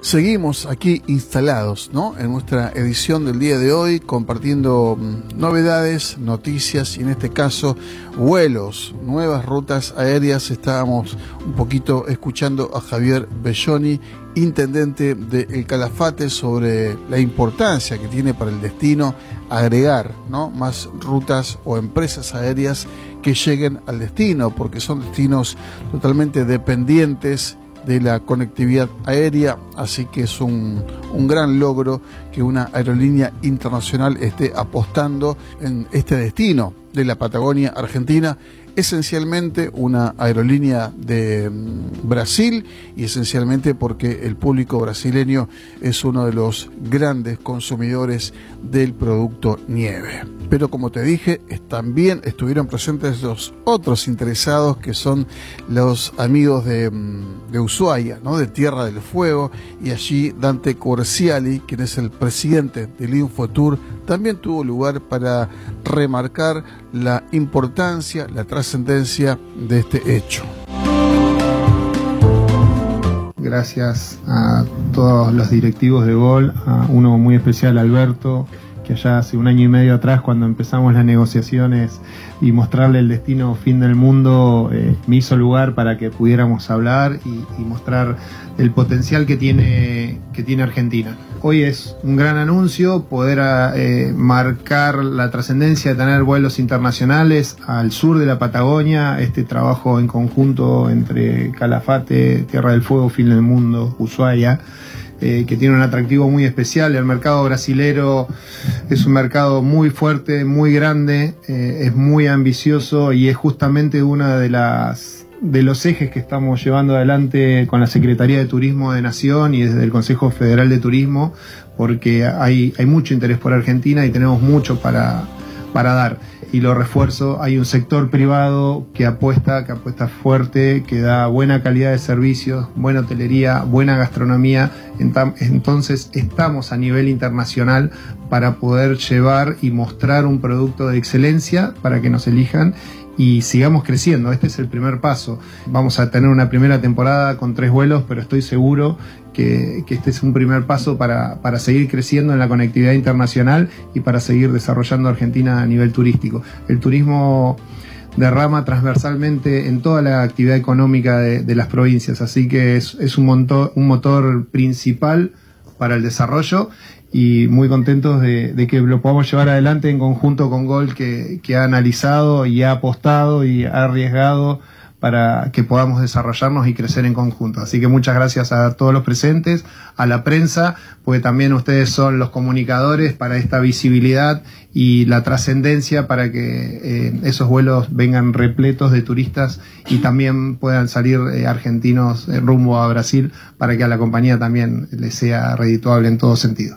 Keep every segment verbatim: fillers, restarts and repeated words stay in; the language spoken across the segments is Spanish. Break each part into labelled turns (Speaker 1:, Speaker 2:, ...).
Speaker 1: Seguimos aquí instalados, ¿no?, en nuestra edición del día de hoy, compartiendo mmm, novedades, noticias y en este caso vuelos, nuevas rutas aéreas. Estábamos un poquito escuchando a Javier Belloni, intendente de El Calafate, sobre la importancia que tiene para el destino agregar, ¿no?, más rutas o empresas aéreas que lleguen al destino, porque son destinos totalmente dependientes de la conectividad aérea, así que es un, un gran logro que una aerolínea internacional esté apostando en este destino de la Patagonia Argentina, esencialmente una aerolínea de Brasil y esencialmente porque el público brasileño es uno de los grandes consumidores del producto nieve. Pero como te dije, también estuvieron presentes los otros interesados, que son los amigos de, de Ushuaia, ¿no?, de Tierra del Fuego, y allí Dante Corsiali, quien es el presidente del Infotour, también tuvo lugar para remarcar la importancia, la trascendencia de este hecho.
Speaker 2: Gracias a todos los directivos de Gol, a uno muy especial, Alberto, que allá hace un año y medio atrás, cuando empezamos las negociaciones y mostrarle el destino fin del mundo, eh, me hizo lugar para que pudiéramos hablar y, y mostrar el potencial que tiene, que tiene Argentina. Hoy es un gran anuncio poder eh, marcar la trascendencia de tener vuelos internacionales al sur de la Patagonia, este trabajo en conjunto entre Calafate, Tierra del Fuego, Fin del Mundo, Ushuaia, Eh, que tiene un atractivo muy especial. El mercado brasilero es un mercado muy fuerte, muy grande, eh, es muy ambicioso y es justamente una de las de los ejes que estamos llevando adelante con la Secretaría de Turismo de Nación y desde el Consejo Federal de Turismo, porque hay, hay mucho interés por Argentina y tenemos mucho para, para dar. Y lo refuerzo, hay un sector privado que apuesta, que apuesta fuerte, que da buena calidad de servicios, buena hotelería, buena gastronomía. Entonces estamos a nivel internacional para poder llevar y mostrar un producto de excelencia para que nos elijan y sigamos creciendo. Este es el primer paso. Vamos a tener una primera temporada con tres vuelos, pero estoy seguro que, que este es un primer paso para, para seguir creciendo en la conectividad internacional y para seguir desarrollando Argentina a nivel turístico. El turismo derrama transversalmente en toda la actividad económica de, de las provincias, así que es, es un, motor, un motor principal para el desarrollo y muy contentos de, de que lo podamos llevar adelante en conjunto con Gol, que, que ha analizado y ha apostado y ha arriesgado para que podamos desarrollarnos y crecer en conjunto. Así que muchas gracias a todos los presentes, a la prensa, porque también ustedes son los comunicadores para esta visibilidad y la trascendencia para que eh, esos vuelos vengan repletos de turistas y también puedan salir eh, argentinos eh, rumbo a Brasil, para que a la compañía también les sea redituable en todo sentido.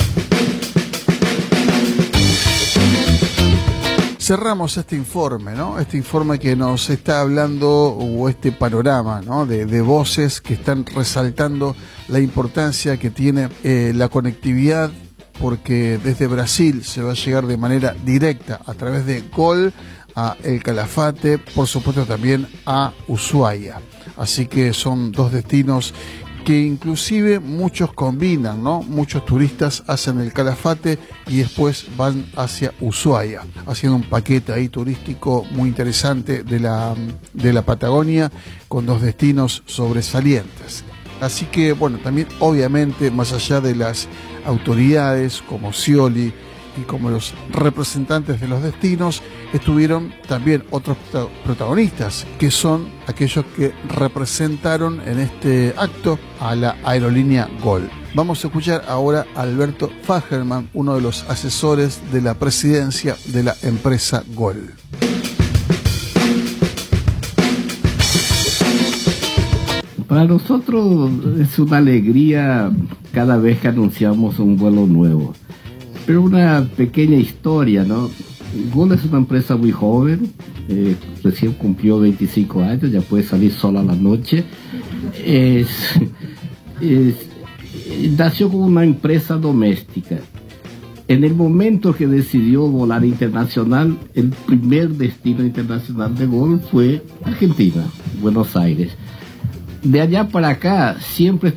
Speaker 1: Cerramos este informe, ¿no? Este informe que nos está hablando, o este panorama, ¿no?, de, de voces que están resaltando la importancia que tiene eh, la conectividad, porque desde Brasil se va a llegar de manera directa a través de Gol a El Calafate, por supuesto también a Ushuaia. Así que son dos destinos que inclusive muchos combinan, ¿no? Muchos turistas hacen El Calafate y después van hacia Ushuaia, haciendo un paquete ahí turístico muy interesante de la, de la Patagonia, con dos destinos sobresalientes. Así que, bueno, también obviamente, más allá de las autoridades como Scioli y como los representantes de los destinos, estuvieron también otros protagonistas, que son aquellos que representaron en este acto a la aerolínea Gol. Vamos a escuchar ahora a Alberto Fagerman, uno de los asesores de la presidencia de la empresa Gol.
Speaker 3: Para nosotros es una alegría cada vez que anunciamos un vuelo nuevo. Pero una pequeña historia, ¿no? Gol es una empresa muy joven, eh, recién cumplió veinticinco años, ya puede salir sola a la noche. Es, es, nació como una empresa doméstica. En el momento que decidió volar internacional, el primer destino internacional de Gol fue Argentina, Buenos Aires. De allá para acá siempre